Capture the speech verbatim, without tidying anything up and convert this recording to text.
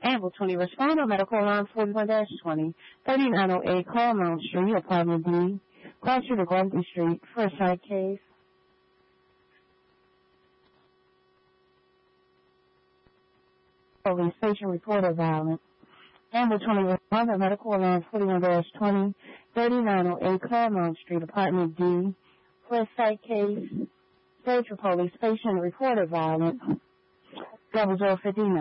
Amble twenty responder, medical alarm forty-one dash twenty, thirty-nine oh eight Claremont Street, apartment D, Cross Street, Grundy Street, first side case. Police patient reported violent. Amble twenty responder, medical alarm forty-one dash twenty, thirty-nine oh eight Claremont Street, apartment D, first side case. Stage for police patient reported violent. Double zero fifty.